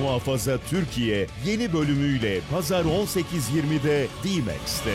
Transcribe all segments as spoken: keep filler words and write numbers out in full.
Muhafaza Türkiye yeni bölümüyle Pazar on sekiz yirmide D-Max'te.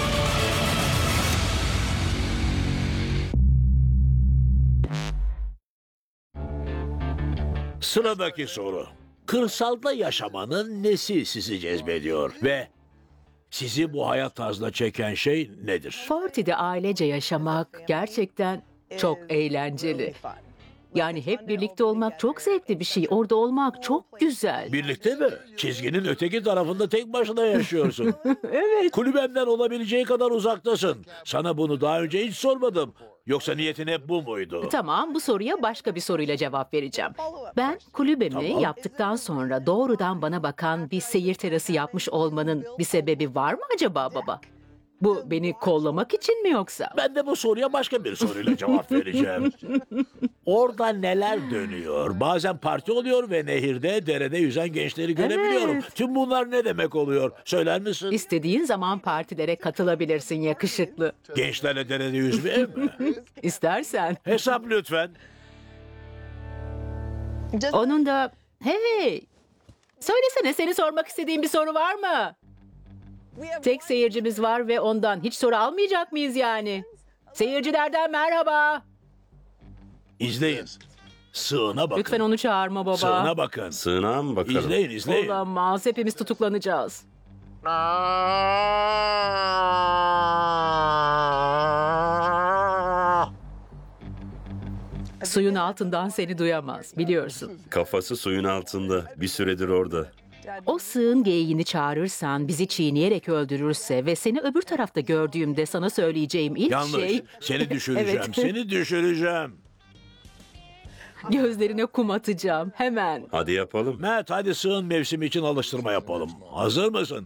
Sıradaki soru. Kırsalda yaşamanın nesi sizi cezbediyor ve sizi bu hayat tarzına çeken şey nedir? Forti'de ailece yaşamak gerçekten çok eğlenceli. Yani hep birlikte olmak çok zevkli bir şey. Orada olmak çok güzel. Birlikte mi? Çizginin öteki tarafında tek başına yaşıyorsun. Evet. Kulübemden olabileceği kadar uzaktasın. Sana bunu daha önce hiç sormadım. Yoksa niyetin hep bu muydu? Tamam, bu soruya başka bir soruyla cevap vereceğim. Ben kulübemi Tamam. yaptıktan sonra doğrudan bana bakan bir seyir terası yapmış olmanın bir sebebi var mı acaba baba? Bu beni kollamak için mi yoksa? Ben de bu soruya başka bir soruyla cevap vereceğim. Orada neler dönüyor? Bazen parti oluyor ve nehirde, derede yüzen gençleri görebiliyorum. Evet. Tüm bunlar ne demek oluyor? Söyler misin? İstediğin zaman partilere katılabilirsin yakışıklı. Gençlerle derede yüzmeye mi? İstersen. Hesap lütfen. Onun da hey, söylesene, seni sormak istediğin bir soru var mı? Tek seyircimiz var ve ondan hiç soru almayacak mıyız yani? Seyircilerden merhaba. İzleyin. Sığına bakın. Lütfen onu çağırma baba. Sığına bakın. Sığınağa mı bakalım? İzleyin, izleyin. Olamaz, hepimiz tutuklanacağız. Suyun altından seni duyamaz, biliyorsun. Kafası suyun altında. Bir süredir orada. O sığın geyiğini çağırırsan bizi çiğneyerek öldürürse ve seni öbür tarafta gördüğümde sana söyleyeceğim ilk Yanlış. şey... Seni düşüreceğim. Evet. Seni düşüreceğim. Gözlerine kum atacağım hemen. Hadi yapalım. Matt, hadi sığın mevsimi için alıştırma yapalım. Hazır mısın?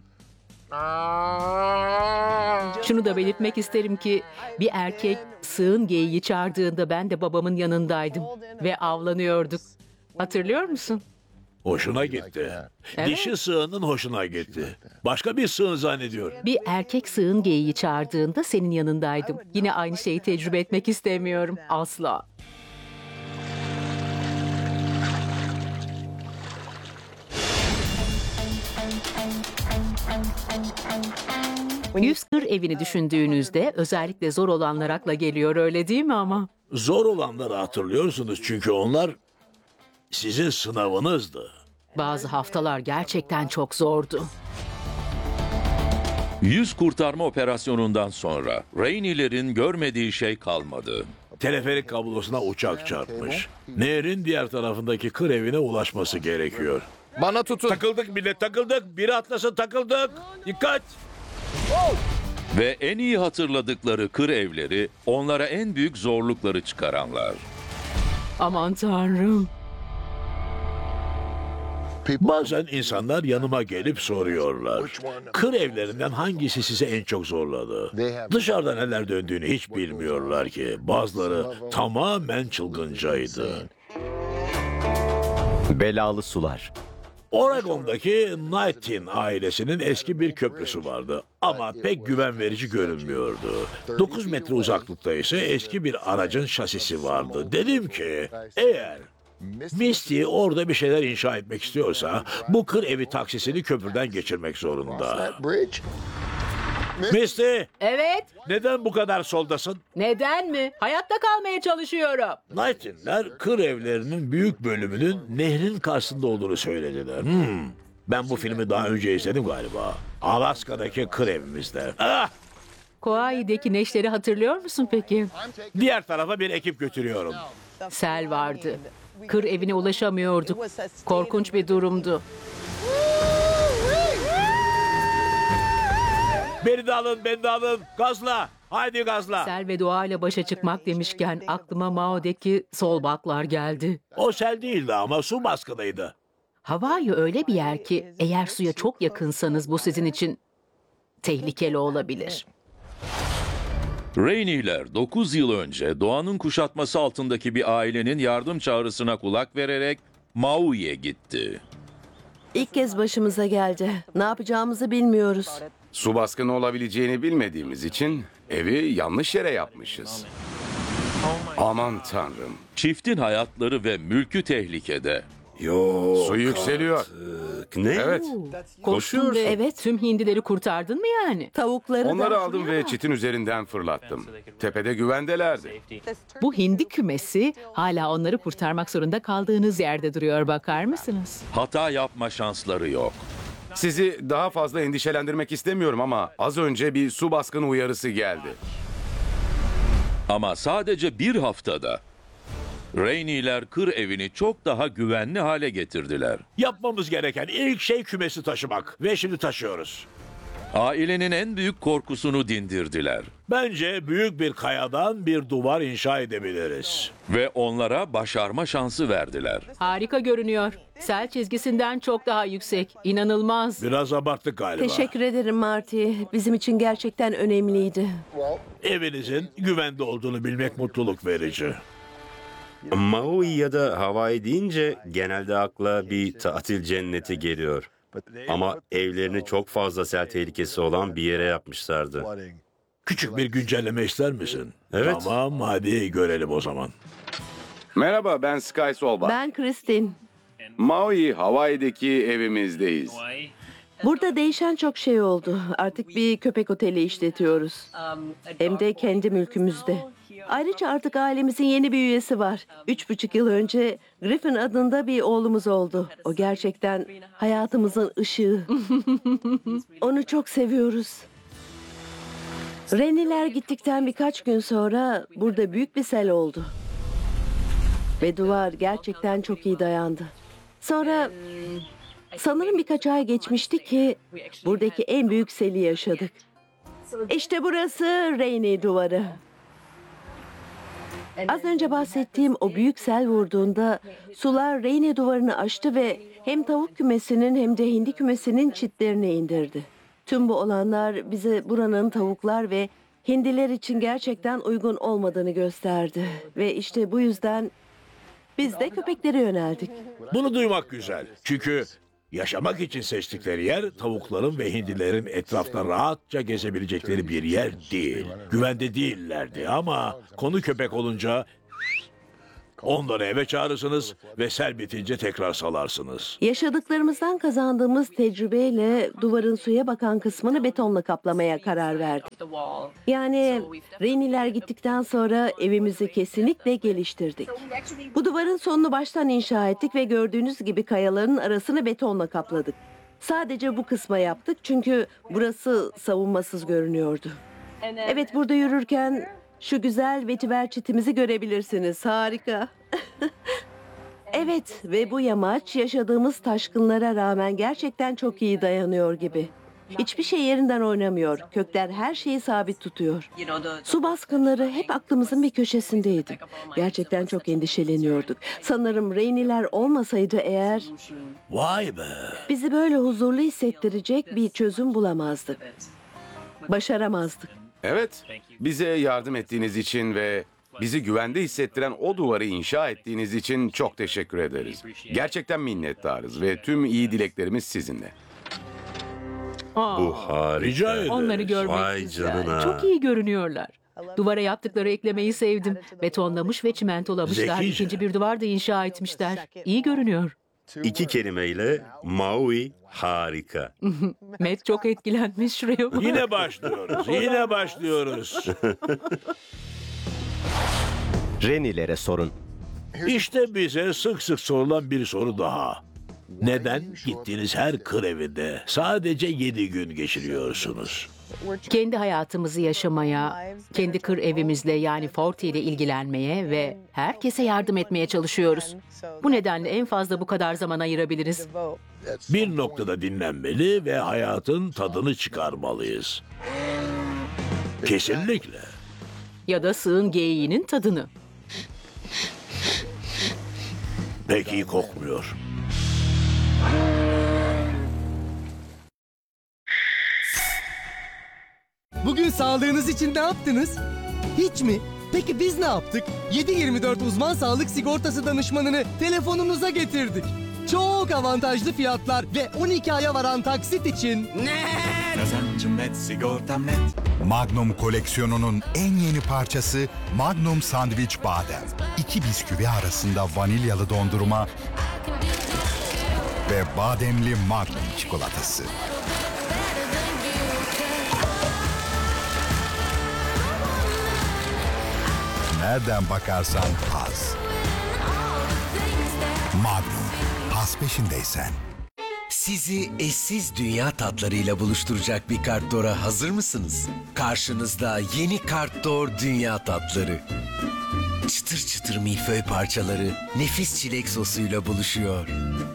Şunu da belirtmek isterim ki bir erkek sığın geyiği çağırdığında ben de babamın yanındaydım ve avlanıyorduk. Hatırlıyor musun? Hoşuna gitti. Evet. Dişi sığının hoşuna gitti. Başka bir sığın zannediyor. Bir erkek sığın geyiği çağırdığında senin yanındaydım. Yine aynı şeyi tecrübe etmek istemiyorum. Asla. Yüz kır evini düşündüğünüzde özellikle zor olanlar akla geliyor, öyle değil mi ama? Zor olanları hatırlıyorsunuz çünkü onlar sizin sınavınızdı. Bazı haftalar gerçekten çok zordu. Yüz kurtarma operasyonundan sonra Rainey'lerin görmediği şey kalmadı. Teleferik kablosuna uçak çarpmış. Nehrin diğer tarafındaki kır evine ulaşması gerekiyor. Bana tutun. Takıldık millet, takıldık. Biri atlasın, takıldık. Dikkat! Ve en iyi hatırladıkları kır evleri onlara en büyük zorlukları çıkaranlar. Aman Tanrım. Bazen insanlar yanıma gelip soruyorlar. Kır evlerinden hangisi size en çok zorladı? Dışarıda neler döndüğünü hiç bilmiyorlar ki. Bazıları tamamen çılgıncaydı. Belalı sular. Oregon'daki Knightin ailesinin eski bir köprüsü vardı ama pek güven verici görünmüyordu. dokuz metre uzaklıkta ise eski bir aracın şasisi vardı. Dedim ki eğer Misty orada bir şeyler inşa etmek istiyorsa bu kır evi taksisini köprüden geçirmek zorunda. Misty, Evet, neden bu kadar soldasın? neden mi? Hayatta kalmaya çalışıyorum. Knightinler kır evlerinin büyük bölümünün nehrin karşısında olduğunu söylediler. Hmm. Ben bu filmi daha önce izledim galiba. Alaska'daki kır evimizde. Ah! Kauai'deki neşteri hatırlıyor musun peki? Diğer tarafa bir ekip götürüyorum. Sel vardı. Kır evine ulaşamıyorduk. Korkunç bir durumdu. Beni de alın, beni de alın. Gazla. Haydi gazla. Sel ve doğayla başa çıkmak demişken aklıma Mao'daki solbaklar geldi. O sel değildi ama su baskınıydı. Hawaii öyle bir yer ki eğer suya çok yakınsanız bu sizin için tehlikeli olabilir. Rainey'ler dokuz yıl önce doğanın kuşatması altındaki bir ailenin yardım çağrısına kulak vererek Maui'ye gitti. İlk kez başımıza geldi. Ne yapacağımızı bilmiyoruz. Su baskını olabileceğini bilmediğimiz için evi yanlış yere yapmışız. Aman tanrım. Çiftin hayatları ve mülkü tehlikede. Yok. Su yükseliyor. artık. Ne? Evet. Korktun ve Evet. tüm hindileri kurtardın mı yani? Tavukları Onları da. aldım ve çitin üzerinden fırlattım. Tepede güvendelerdi. Bu hindi kümesi hala onları kurtarmak zorunda kaldığınız yerde duruyor, bakar mısınız? Hata yapma şansları yok. Sizi daha fazla endişelendirmek istemiyorum ama az önce bir su baskını uyarısı geldi. Ama sadece bir haftada Rainey'ler kır evini çok daha güvenli hale getirdiler. Yapmamız gereken ilk şey kümesi taşımak. Ve şimdi taşıyoruz. Ailenin en büyük korkusunu dindirdiler. Bence büyük bir kayadan bir duvar inşa edebiliriz. Ve onlara başarma şansı verdiler. Harika görünüyor. Sel çizgisinden çok daha yüksek. İnanılmaz. Biraz abarttık galiba. Teşekkür ederim Marty. Bizim için gerçekten önemliydi. Evinizin güvende olduğunu bilmek mutluluk verici. Maui ya da Hawaii deyince genelde akla bir tatil cenneti geliyor. Ama evlerini çok fazla sel tehlikesi olan bir yere yapmışlardı. Küçük bir güncelleme ister misin? Evet. Tamam, hadi görelim o zaman. Merhaba, ben Sky Solbak. Ben Kristin. Maui, Hawaii'deki evimizdeyiz. Burada değişen çok şey oldu. Artık bir köpek oteli işletiyoruz. Hem de kendi mülkümüzde. Ayrıca artık ailemizin yeni bir üyesi var. Üç buçuk yıl önce Griffin adında bir oğlumuz oldu. O gerçekten hayatımızın ışığı. Onu çok seviyoruz. Reniler gittikten birkaç gün sonra burada büyük bir sel oldu. Ve duvar gerçekten çok iyi dayandı. Sonra sanırım birkaç ay geçmişti ki buradaki en büyük seli yaşadık. İşte burası Rainey duvarı. Az önce bahsettiğim o büyük sel vurduğunda sular Rainey duvarını aştı ve hem tavuk kümesinin hem de hindi kümesinin çitlerini indirdi. Tüm bu olanlar bize buranın tavuklar ve hindiler için gerçekten uygun olmadığını gösterdi. Ve işte bu yüzden biz de köpeklere yöneldik. Bunu duymak güzel. Çünkü yaşamak için seçtikleri yer tavukların ve hindilerin etrafta rahatça gezebilecekleri bir yer değil. Güvende değillerdi ama konu köpek olunca onları eve çağırırsınız ve sel bitince tekrar salarsınız. Yaşadıklarımızdan kazandığımız tecrübeyle duvarın suya bakan kısmını betonla kaplamaya karar verdik. Yani Rainey'ler gittikten sonra evimizi kesinlikle geliştirdik. Bu duvarın sonunu baştan inşa ettik ve gördüğünüz gibi kayaların arasını betonla kapladık. Sadece bu kısma yaptık çünkü burası savunmasız görünüyordu. Evet, burada yürürken şu güzel vetiver çitimizi görebilirsiniz. Harika. Evet ve bu yamaç yaşadığımız taşkınlara rağmen gerçekten çok iyi dayanıyor gibi. Hiçbir şey yerinden oynamıyor. Kökler her şeyi sabit tutuyor. Su baskınları hep aklımızın bir köşesindeydi. Gerçekten çok endişeleniyorduk. Sanırım Rainey'ler olmasaydı eğer Vay be! bizi böyle huzurlu hissettirecek bir çözüm bulamazdık. Başaramazdık. Evet, bize yardım ettiğiniz için ve bizi güvende hissettiren o duvarı inşa ettiğiniz için çok teşekkür ederiz. Gerçekten minnettarız ve tüm iyi dileklerimiz sizinle. Aa, Bu harika. Rica ederim. onları görmek Vay güzel. canına. Çok iyi görünüyorlar. Duvara yaptıkları eklemeyi sevdim. Betonlamış ve çimentolamışlar. Zekice. İkinci bir duvar da inşa etmişler. İyi görünüyor. İki kelimeyle Maui harika. Matt çok etkilenmiş, şuraya bak. Yine başlıyoruz, yine başlıyoruz. Renilere sorun. İşte bize sık sık sorulan bir soru daha. Neden gittiğiniz her kır evinde sadece yedi gün geçiriyorsunuz? Kendi hayatımızı yaşamaya, kendi kır evimizle yani Forte ile ilgilenmeye ve herkese yardım etmeye çalışıyoruz. Bu nedenle en fazla bu kadar zaman ayırabiliriz. Bir noktada dinlenmeli ve hayatın tadını çıkarmalıyız. Kesinlikle. Ya da sığın geyiğinin tadını. Pek iyi kokmuyor. Bugün sağlığınız için ne yaptınız? Hiç mi? Peki biz ne yaptık? yedi yirmi dört uzman sağlık sigortası danışmanını telefonunuza getirdik. Çok avantajlı fiyatlar ve on iki aya varan taksit için... Kazancım net, sigortam net. Magnum koleksiyonunun en yeni parçası Magnum Sandviç Badem. İki bisküvi arasında vanilyalı dondurma ve bademli Magnum çikolatası. Nereden bakarsan haz. Magnum, haz peşindeysen. Sizi eşsiz dünya tatlarıyla buluşturacak bir Kartdor'a hazır mısınız? Karşınızda yeni Kartdor dünya tatları. Çıtır çıtır milföy parçaları nefis çilek sosuyla buluşuyor.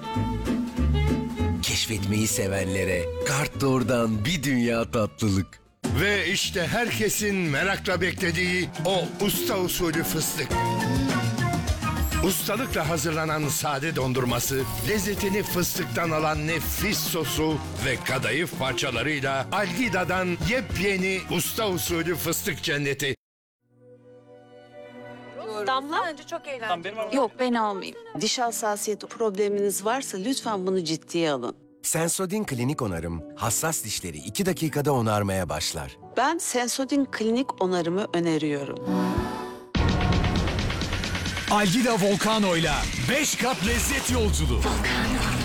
Keşfetmeyi sevenlere Kartdor'dan bir dünya tatlılık. Ve işte herkesin merakla beklediği o usta usulü fıstık. Ustalıkla hazırlanan sade dondurması, lezzetini fıstıktan alan nefis sosu ve kadayıf parçalarıyla Algida'dan yepyeni usta usulü fıstık cenneti. Damla? Bence çok eğlenceli. Yok, ben almayayım. Diş hassasiyeti probleminiz varsa lütfen bunu ciddiye alın. Sensodyne Klinik Onarım, hassas dişleri iki dakikada onarmaya başlar. Ben Sensodyne Klinik Onarım'ı öneriyorum. Algida Volcano'yla beş kat lezzet yolculuğu. Volcano.